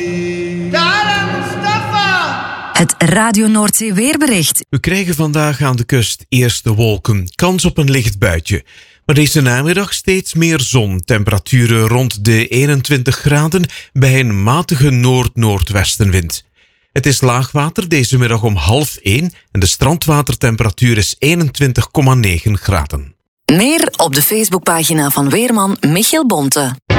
Het Radio Noordzee weerbericht. We krijgen vandaag aan de kust eerste wolken, kans op een licht buitje. Maar deze namiddag steeds meer zon, temperaturen rond de 21 graden bij een matige noord-noordwestenwind. Het is laagwater deze middag om 12:30 en de strandwatertemperatuur is 21,9 graden. Meer op de Facebookpagina van weerman Michiel Bonte.